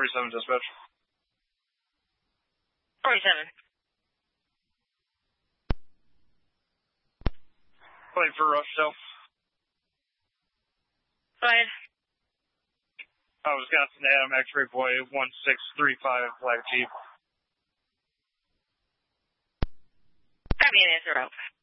47 dispatch. 47. Waiting for Rochelle. Go ahead. Wisconsin Adam X-ray boy 1635 Black Jeep. Copy and answer out.